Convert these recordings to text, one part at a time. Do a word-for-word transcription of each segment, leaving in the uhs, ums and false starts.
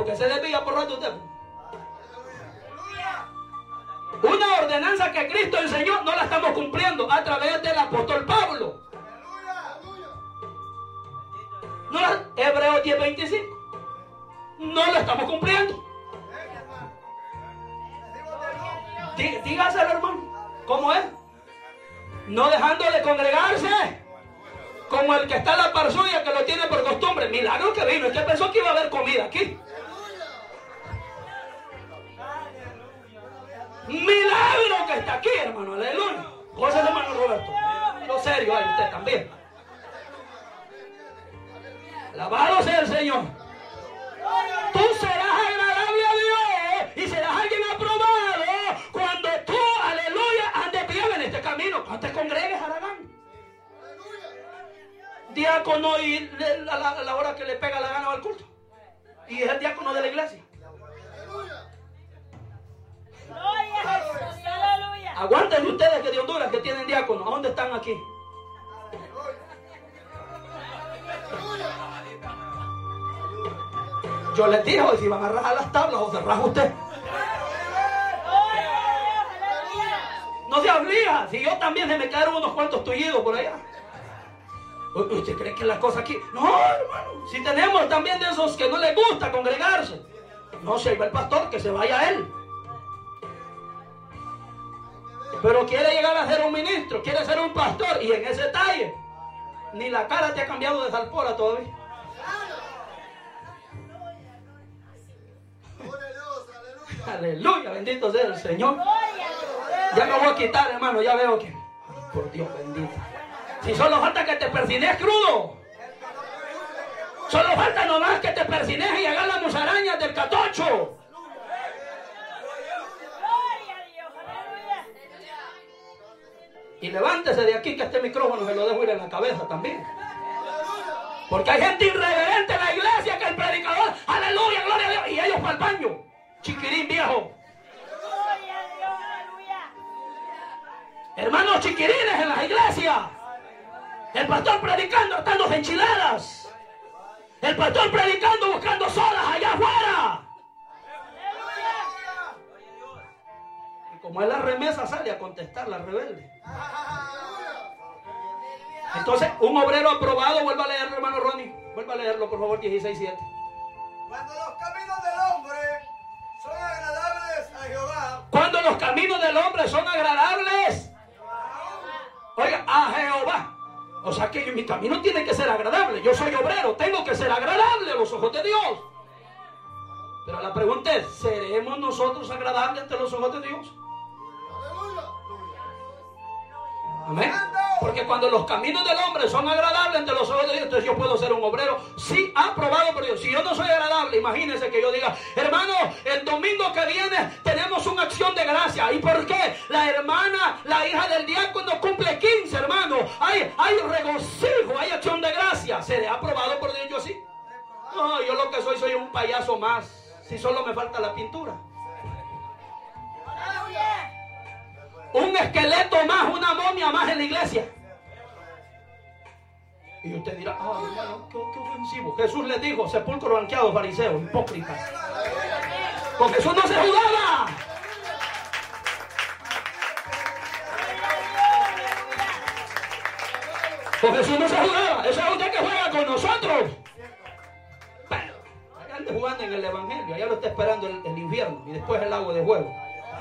que se desvía por rato usted. Una ordenanza que Cristo enseñó no la estamos cumpliendo a través del apóstol Pablo. No la, Hebreos diez veinticinco. No la estamos cumpliendo. Dí, dígaselo, hermano. ¿Cómo es? No dejando de congregarse, como el que está en la par suya, que lo tiene por costumbre. Milagro que vino. Es que pensó que iba a haber comida aquí. Milagro que está aquí, hermano. Aleluya. Cosas de hermano Roberto. Lo serio hay usted también. Alabado sea el Señor. Tú serás agradable a Dios y serás alguien aprobado cuando tú, aleluya, andes bien en este camino. Cuando te congregues, Aragán. Diácono y a la, a la hora que le pega la gana va al culto. Y es el diácono de la iglesia. Aguanten ustedes que de Honduras que tienen diácono. ¿A dónde están aquí? Yo les dije, hoy si van a rajar las tablas o se raja usted. No se aflija. Si yo también se me cayeron unos cuantos tullidos por allá. ¿Usted cree que las cosas aquí? No, hermano. Si tenemos también de esos que no les gusta congregarse. No se va el pastor, que se vaya él. Pero quiere llegar a ser un ministro, quiere ser un pastor, y en ese talle ni la cara te ha cambiado de salpora todavía. Aleluya, bendito sea el Señor. Ya me voy a quitar, hermano, ya veo que, ay, por Dios bendito. Si solo falta que te persines crudo. Solo falta nomás que te persines y hagas las musarañas del catocho. Y levántese de aquí que este micrófono se lo dejo ir en la cabeza también. Porque hay gente irreverente en la iglesia que el predicador, aleluya, gloria a Dios, y ellos para el baño. Chiquirín viejo. Hermanos chiquirines en las iglesias. El pastor predicando hartándose enchiladas. El pastor predicando buscando sodas allá afuera. Como es la remesa, sale a contestar la rebelde. Entonces, un obrero aprobado, vuelva a leerlo, hermano Ronnie. Vuelva a leerlo, por favor, dieciséis siete. Cuando los caminos del hombre son agradables a Jehová. Cuando los caminos del hombre son agradables, oiga, a Jehová. O sea que mi camino tiene que ser agradable. Yo soy obrero, tengo que ser agradable a los ojos de Dios. Pero la pregunta es, ¿seremos nosotros agradables ante los ojos de Dios? Amén. Porque cuando los caminos del hombre son agradables ante los ojos de Dios, entonces yo puedo ser un obrero, sí, aprobado por Dios. Si yo no soy agradable, imagínense que yo diga, hermano, el domingo que viene tenemos una acción de gracia. ¿Y por qué? La hermana, la hija del diácono cumple quince, hermano. Hay, hay regocijo, hay acción de gracia. ¿Seré aprobado por Dios yo sí? No, yo lo que soy, soy un payaso más. Si solo me falta la pintura. Un esqueleto más, una momia más en la iglesia. Y usted dirá, ah, hermano, qué, qué ofensivo. Jesús les dijo, sepulcro blanqueado, fariseos, hipócritas. Con Jesús no se jugaba. Con Jesús no se jugaba. Eso es usted que juega con nosotros. Pero, allá ande jugando en el evangelio. Allá lo está esperando el, el infierno. Y después el agua de fuego.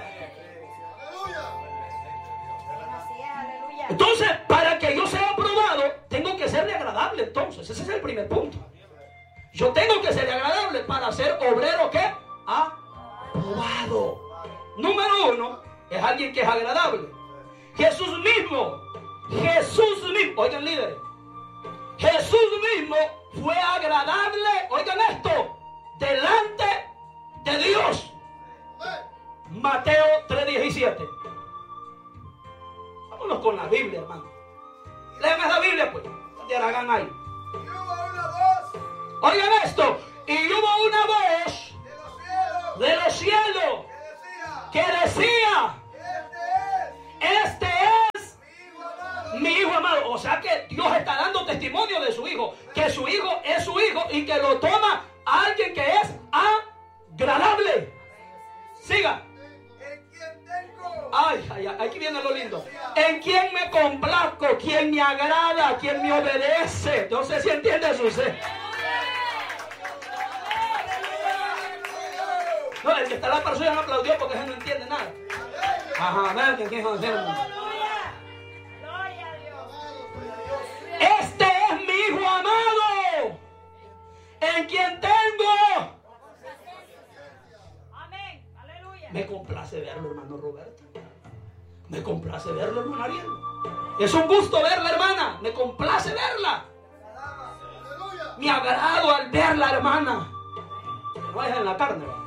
Entonces, para que yo sea aprobado, tengo que serle agradable. Entonces, ese es el primer punto. Yo tengo que serle agradable para ser obrero, ¿qué? Aprobado. Número uno, es alguien que es agradable. Jesús mismo, Jesús mismo, oigan líderes, Jesús mismo fue agradable, oigan esto, delante de Dios. Mateo tres diecisiete. Vámonos con la Biblia, hermano. Lean esa Biblia, pues. ¿Dónde Aragán hay? Y hubo una voz. Oigan esto. Y hubo una voz De los cielos. de los cielos Que decía. que decía: Este este es es mi hijo amado. mi hijo amado. O sea que Dios está dando testimonio de su hijo. Que su hijo es su hijo y que lo toma alguien que es agradable. Siga. En quien tengo. Ay, ay, ay, aquí viene lo lindo. En quien me complazco, quien me agrada, quien me obedece. No sé si entiende eso usted. No, el que está la persona no aplaudió porque él no entiende nada. Ajá, vean que aquí es enfermo. Este es mi hijo amado, en quien tengo. Amén. Aleluya. Me complace verlo, hermano Roberto. Me complace verlo, hermano Ariel. Es un gusto verla, hermana. Me complace verla. Me agrado al verla, hermana. Que no es en la carne, ¿va?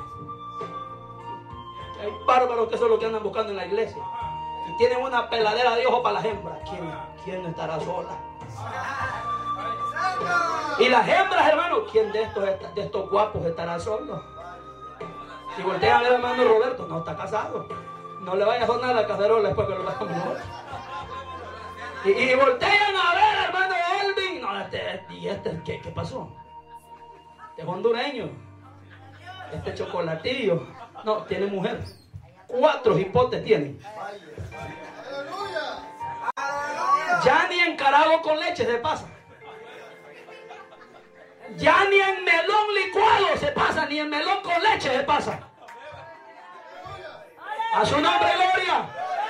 Hay bárbaros que eso es lo que andan buscando en la iglesia. Y tienen una peladera de ojo para las hembras. ¿Quién, quién estará sola? Y las hembras, hermano, ¿quién de estos, de estos guapos estará solo? Si voltean a ver al hermano Roberto, no está casado. No le vaya a sonar la cacerola después que lo veamos nosotros. Y, y voltean a ver al hermano Elvin. No, este, y este, ¿qué, ¿qué pasó? Este es hondureño. Este chocolatillo. No, tiene mujer. Cuatro hipotes tiene. Ya ni encarado con leche se pasa. Ya ni en melón licuado se pasa, ni en melón con leche se pasa. A su nombre, gloria.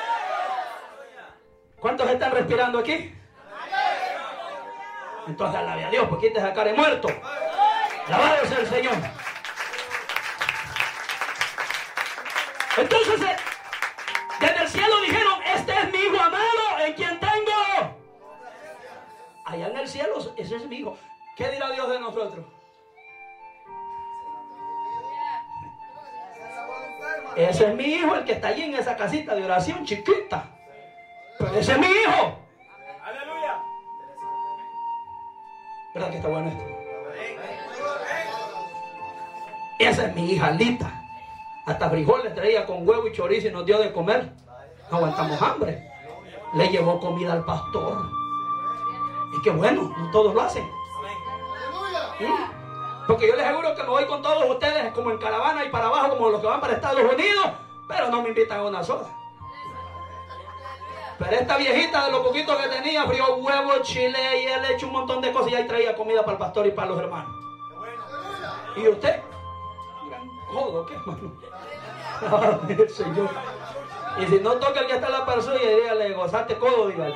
¿Cuántos están respirando aquí? Entonces alabe a Dios, porque quita esa cara de muerto. Alabado sea el Señor. Entonces, desde el cielo dijeron, este es mi hijo amado, en quien tengo. Allá en el cielo, ese es mi hijo. ¿Qué dirá Dios de nosotros? Ese es mi hijo, el que está allí en esa casita de oración chiquita. Pero ese es mi hijo. Aleluya. ¿Verdad que está bueno esto? Esa es mi hija Lita. Hasta frijoles traía con huevo y chorizo y nos dio de comer. No aguantamos hambre. Le llevó comida al pastor. Y qué bueno, no todos lo hacen. ¿Sí? Porque yo les aseguro que me voy con todos ustedes como en caravana y para abajo como los que van para Estados Unidos, pero no me invitan a una soda. Pero esta viejita de lo poquito que tenía, frió huevo, chile y él hecho un montón de cosas y ahí traía comida para el pastor y para los hermanos. ¿Y usted? Gran codo, ¿qué hermano? Ay, el Señor. Y si no toca el que está en la persona, dígale, gozaste codo, dígale.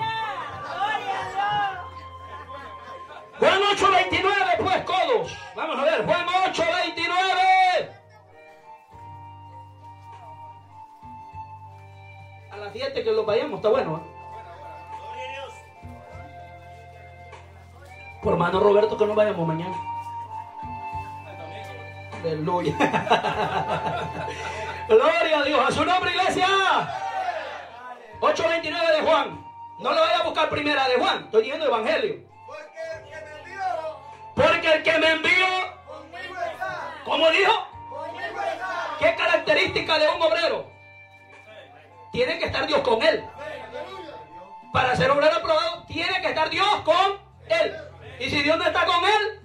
Juan ocho veintinueve, pues, codos. Vamos a ver, Juan ocho veintinueve. A las siete que lo vayamos, está bueno, ¿eh? Por hermano Roberto que no vayamos mañana. Aleluya. Gloria a Dios, a su nombre, iglesia. ocho veintinueve de Juan. No le vaya a buscar primera de Juan, estoy diciendo evangelio. Porque el que me envió, ¿cómo dijo? ¿Qué característica de un obrero? Tiene que estar Dios con él. Para ser obrero aprobado, tiene que estar Dios con él. Y si Dios no está con él,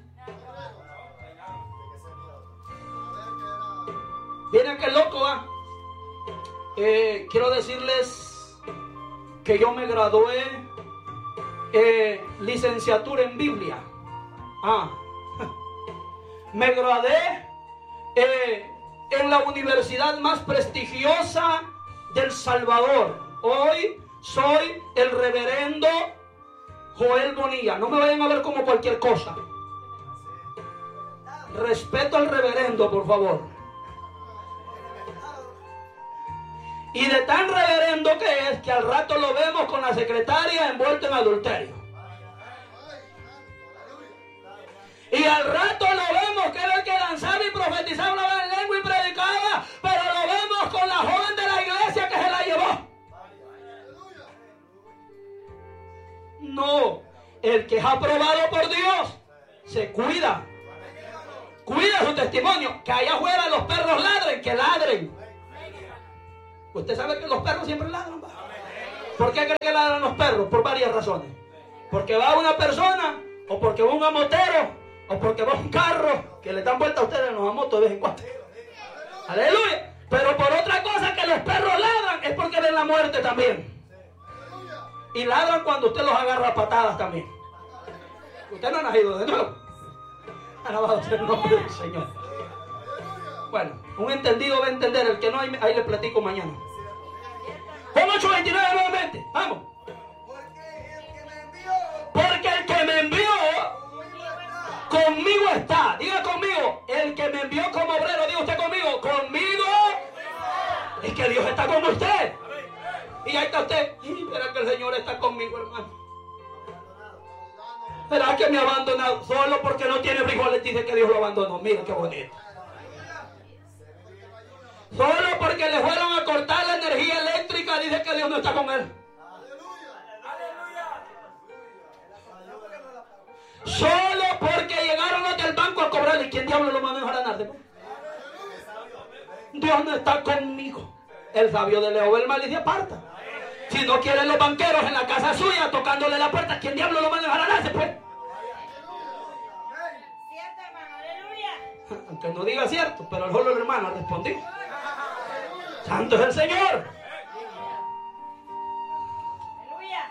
miren qué loco va. Eh, quiero decirles que yo me gradué eh, licenciatura en Biblia. Ah, me gradué eh, en la universidad más prestigiosa del Salvador. Hoy soy el reverendo Joel Bonilla. No me vayan a ver como cualquier cosa. Respeto al reverendo, por favor. Y de tan reverendo que es, que al rato lo vemos con la secretaria envuelta en adulterio. Y al rato lo vemos que era el que lanzaba y profetizaba, hablaba en lengua y predicaba, pero lo vemos con la joven de la iglesia que se la llevó. No, el que es aprobado por Dios se cuida. Cuida su testimonio. Que allá afuera los perros ladren, que ladren. Usted sabe que los perros siempre ladran, ¿va? ¿Por qué cree que ladran los perros? Por varias razones. Porque va una persona, o porque va un amotero, o porque va un carro, que le dan vuelta a ustedes en los amotos de vez en cuando. Aleluya. Pero por otra cosa que los perros ladran es porque ven la muerte también. Y ladran cuando usted los agarra a patadas también. Usted no ha nacido de nuevo. Alabado sea el nombre del Señor. Bueno, un entendido va a entender. El que no, ahí, ahí le platico mañana. Juan ocho veintinueve nuevamente. Vamos. Porque el que me envió conmigo está. Diga conmigo. El que me envió como obrero. Diga usted conmigo. Conmigo. Es que Dios está con usted. Y ahí está usted. ¿Será que el Señor está conmigo, hermano? ¿Será que me ha abandonado? Solo porque no tiene frijoles dice que Dios lo abandonó. Mira qué bonito. Solo porque le fueron a cortar la energía eléctrica dice que Dios no está con él. Solo porque llegaron los del banco a cobrarle. ¿Quién diablo lo mandó a ganarse? Dios no está conmigo. El sabio de Leo el mal y se aparta. Si no quieren los banqueros en la casa suya tocándole la puerta, ¿quién diablo lo manda a ganarse? Pues. Cierto, hermano, aleluya. Aunque no diga cierto, pero el solo hermano respondió. Santo es el Señor. Aleluya.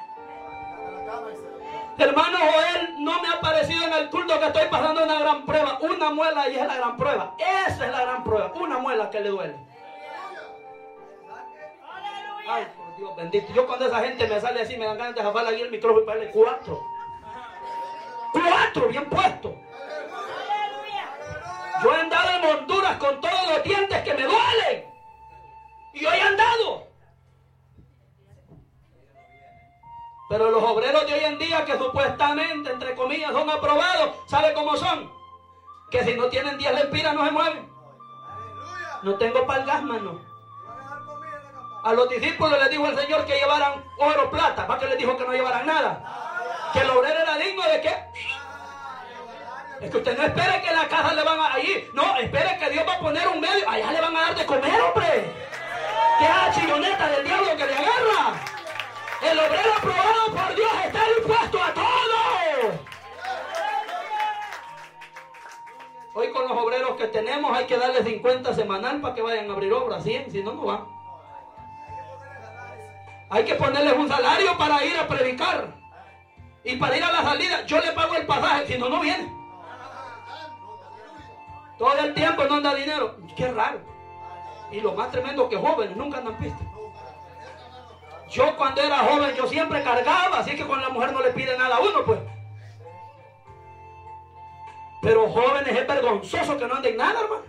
Hermano Joel, no me ha parecido en el culto que estoy pasando una gran prueba. Una muela y es la gran prueba. Esa es la gran prueba. Una muela que le duele. Ay, por Dios bendito. Yo cuando esa gente me sale así me dan ganas de jafarle aquí el micrófono y ponerle cuatro. Cuatro bien puestos. Yo he andado en Honduras con todos los dientes que me duelen. Y hoy he andado. Pero los obreros de hoy en día que supuestamente, entre comillas, son aprobados, ¿sabe cómo son? Que si no tienen diez lempiras no se mueven. No tengo para el gas, mano. A los discípulos les dijo el Señor que llevaran oro, plata. ¿Para qué les dijo que no llevaran nada? Que el obrero era digno de qué. Es que usted no espere que en la casa le van a allí. No, espere que Dios va a poner un medio. Allá le van a dar de comer, hombre. Que es la chilloneta del diablo que le agarra. El obrero aprobado por Dios está dispuesto a todo. Hoy con los obreros que tenemos hay que darle cincuenta semanal para que vayan a abrir obras, cien, si no, no van. Hay que ponerles un salario para ir a predicar. Y para ir a la salida, yo le pago el pasaje, si no, no viene. Todo el tiempo no anda dinero. Qué raro. Y lo más tremendo que jóvenes nunca andan pistas. Yo cuando era joven, yo siempre cargaba, así que cuando la mujer no le pide nada a uno, pues. Pero jóvenes es vergonzoso que no anden nada, hermano.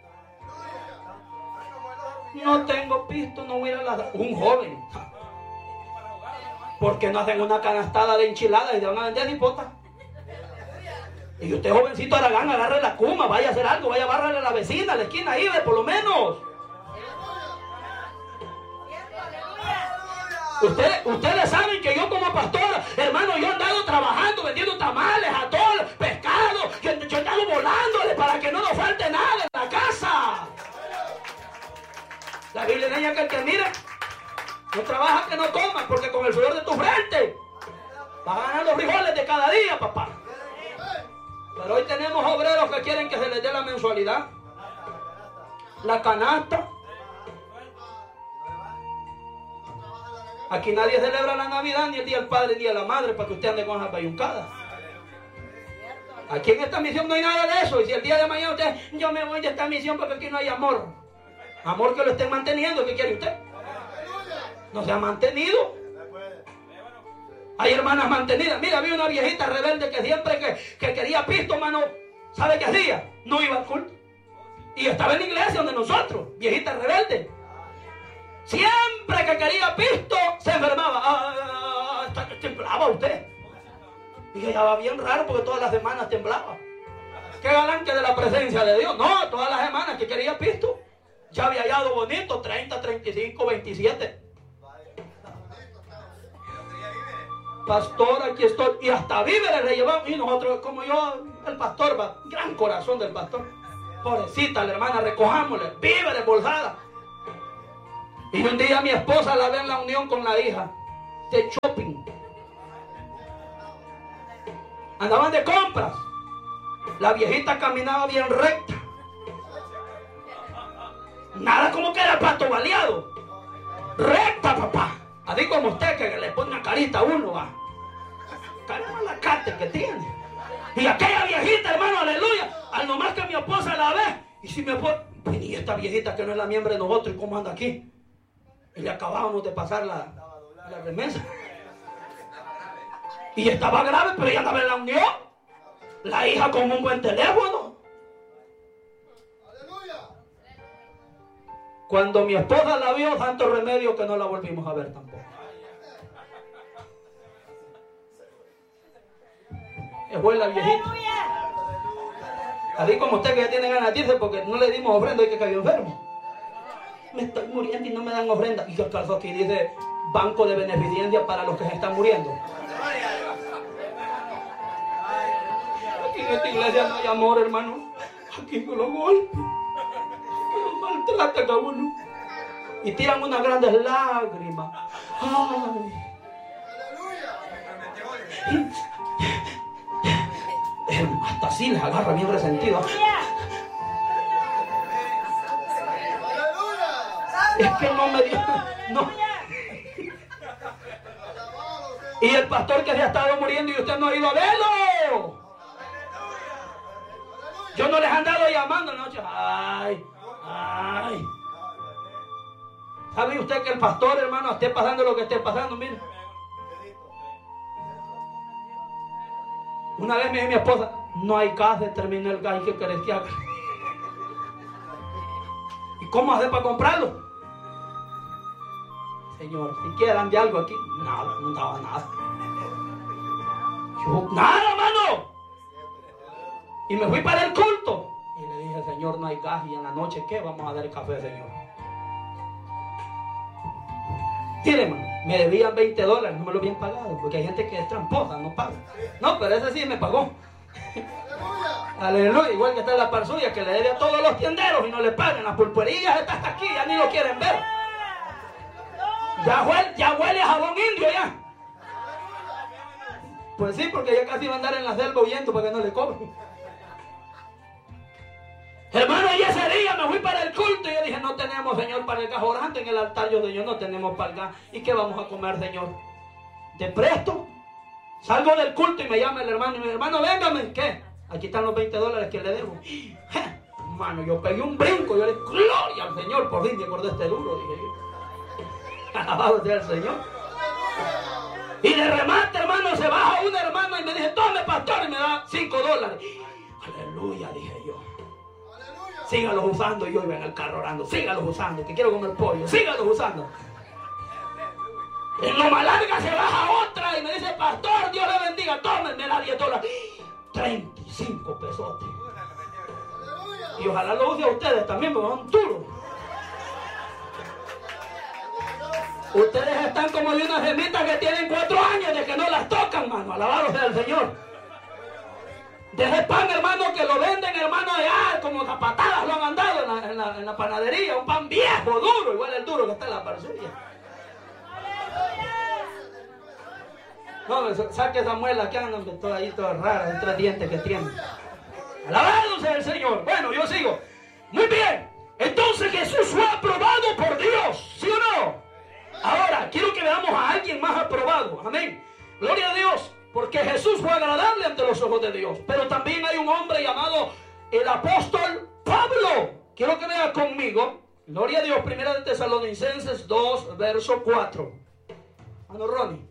No tengo pisto, no voy a ir a la... Un joven. Porque no hacen una canastada de enchiladas y te van a vender ni pota. Y usted, jovencito Aragán, agarre la cuma, vaya a hacer algo, vaya a barrerle a la vecina, a la esquina ahí, ve, por lo menos. Ustedes, ustedes saben que yo como pastor, hermano, yo he andado trabajando, vendiendo tamales, atol, pescado, yo, yo he andado volándole para que no nos falte nada en la casa. La Biblia enseña que el que mira, no trabaja que no coma, porque con el sudor de tu frente vas a ganar los frijoles de cada día, papá. Pero hoy tenemos obreros que quieren que se les dé la mensualidad, la canasta. Aquí nadie celebra la Navidad, ni el Día del Padre, ni de la Madre, para que usted ande con esas bayuncadas. Aquí en esta misión no hay nada de eso. Y si el día de mañana usted, yo me voy de esta misión porque aquí no hay amor. Amor que lo estén manteniendo, ¿qué quiere usted? No se ha mantenido. Hay hermanas mantenidas. Mira, había una viejita rebelde que siempre que, que quería pisto, mano, ¿sabe qué hacía? No iba al culto. Y estaba en la iglesia donde nosotros, viejita rebelde. Siempre que quería pisto, se enfermaba. Ah, ah, temblaba usted. Y ella va bien raro porque todas las semanas temblaba. Qué galán que de la presencia de Dios. No, todas las semanas que quería pisto. Ya había hallado bonito, treinta, treinta y cinco, veintisiete. Pastor, aquí estoy. Y hasta víveres le llevamos. Y nosotros, como yo, el pastor, va, gran corazón del pastor. Pobrecita la hermana, recojámosle. Víveres, bolsada. Y un día mi esposa la ve en la unión con la hija de shopping. Andaban de compras. La viejita caminaba bien recta. Nada como que era pato baleado. Recta, papá. Así como usted que le pone una carita a uno, va. Caramba la cate que tiene. Y aquella viejita, hermano, aleluya. Al nomás que mi esposa la ve. Y si mi esposa... Y esta viejita que no es la miembro de nosotros, ¿y cómo anda aquí? Y le acabábamos de pasar la, la remesa. Y estaba grave, pero ella andaba en la unión. La hija con un buen teléfono. Cuando mi esposa la vio, tanto remedio que no la volvimos a ver tampoco. Es buena la viejita. Así como usted que ya tiene ganas de irse porque no le dimos ofrenda y que cayó enfermo. Me estoy muriendo y no me dan ofrenda. Y acaso aquí dice banco de beneficencia para los que se están muriendo. Aquí en esta iglesia no hay amor, hermano. Aquí con los golpes. Maltratan a uno y tiran unas grandes lágrimas. Ay. Hasta así les agarra bien resentido. Es que no me dio. No. Y el pastor que se ha estado muriendo y usted no ha ido a verlo. Yo no les han dado llamando anoche. Ay. Ay. ¿Sabe usted que el pastor, hermano, esté pasando lo que esté pasando? Mire. Una vez me dijo mi esposa, no hay gas, terminé el gas, ¿qué querés que haga? ¿Y cómo hacer para comprarlo? Señor, si quieran de algo aquí. Nada, no daba nada. Yo, nada, hermano. Y me fui para el culto. Y le dije, Señor, no hay gas. Y en la noche, ¿qué? Vamos a dar el café, Señor. Mire, hermano, me debían veinte dólares. No me lo habían pagado. Porque hay gente que es tramposa, no paga. No, pero ese sí me pagó. Aleluya. Igual que está la par suya, que le debe a todos los tienderos y no le pagan. Las pulperías están hasta aquí, ya ni lo quieren ver. Ya huele, ya huele a jabón indio ya. Pues sí, porque ya casi va a andar en la selva huyendo para que no le cobren. Hermano, y ese día me fui para el culto y yo dije, no tenemos, Señor, para el gas. Orando en el altar yo dije, no tenemos para el gas. ¿Y qué vamos a comer, Señor? ¿Te presto? Salgo del culto y me llama el hermano y me dice, hermano, véngame. ¿Qué? Aquí están los veinte dólares que le debo. Hermano, yo pegué un brinco. Yo le dije, gloria al Señor, por fin me acordé este duro, dije yo. Alabado sea el Señor. Y de remate, hermano, se baja una hermana y me dice, tome, pastor, y me da cinco dólares. Aleluya, dije yo. Sígalos usando. Y yo iba en el carro orando. Sígalos usando, que quiero comer pollo. Sígalos usando. En Loma Larga se baja otra y me dice, pastor, Dios le bendiga, tome, me da diez dólares. treinta y cinco pesotes. Y ojalá lo use a ustedes también, porque son duros. Ustedes están como de unas gemitas que tienen cuatro años de que no las tocan, mano. Alabado sea el Señor. De ese pan, hermano, que lo venden, hermano, allá, como zapatadas lo han andado en la, en, la, en la panadería. Un pan viejo, duro, igual el duro que está en la parcilla. No, saque esa muela que andan todas ahí, todas raras, de tres dientes que tienen. Alabado sea el Señor. Bueno, yo sigo. Muy bien. Entonces Jesús fue aprobado por Dios, ¿sí o no? Ahora, quiero que veamos a alguien más aprobado. Amén. Gloria a Dios. Porque Jesús fue agradable ante los ojos de Dios. Pero también hay un hombre llamado el apóstol Pablo. Quiero que vea conmigo. Gloria a Dios. Primera de Tesalonicenses dos, verso cuatro. Mano Ronnie.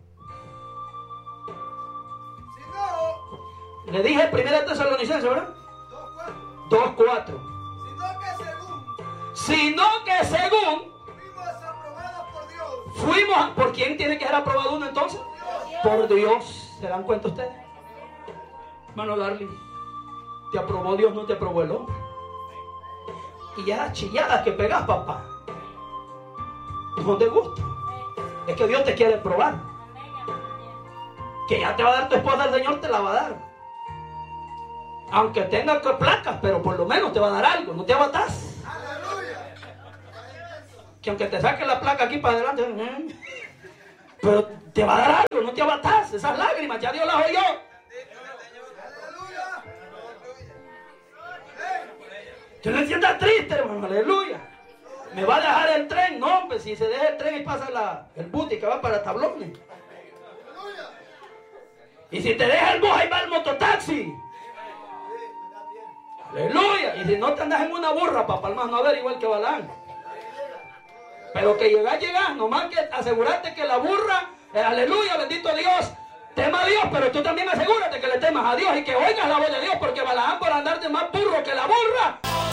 Si no, Le dije Primera de Tesalonicenses, ¿verdad? dos cuatro. sino que según Sino que según fuimos aprobados por Dios. fuimos, ¿por quién tiene que ser aprobado uno entonces? Por Dios. ¿Se dan cuenta ustedes? Hermano Darling, ¿te aprobó Dios, no te aprobó el hombre? Y ya las chilladas que pegas, papá, no te gusta. Es que Dios te quiere probar. Que ya te va a dar tu esposa, el Señor te la va a dar. Aunque tenga placas, pero por lo menos te va a dar algo, no te abatás. Que aunque te saque la placa aquí para adelante, pero te va a dar algo, no te abatás. Esas lágrimas, ya Dios las oyó. Tú no sientas triste, hermano, aleluya. ¿Me va a dejar el tren? No, hombre, si se deja el tren y pasa la, el booty que va para tablones. Y si te deja el bus, ahí va el mototaxi. Aleluya. Y si no te andas en una burra, para palmas no haber igual que Balán. Pero que llegas, llegas, nomás que asegurarte que la burra, eh, aleluya, bendito Dios, tema a Dios, pero tú también asegúrate que le temas a Dios y que oigas la voz de Dios, porque Balaam por andar de más burro que la burra,